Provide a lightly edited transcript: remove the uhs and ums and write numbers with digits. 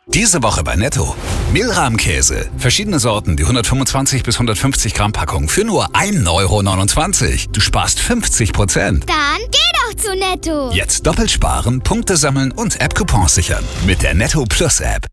Diese Woche bei Netto. Mehlrahmkäse. Verschiedene Sorten, die 125 bis 150 Gramm Packung für nur 1,29 €. Du sparst 50%. Dann geh doch zu Netto. Jetzt doppelt sparen, Punkte sammeln und App-Coupons sichern. Mit der Netto Plus App.